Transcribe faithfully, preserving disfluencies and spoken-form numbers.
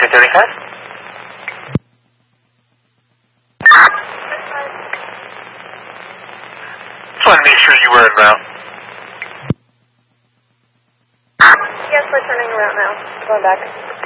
two thirty-five. Just want to make sure you were en route. Yes, we're turning around now. Going back.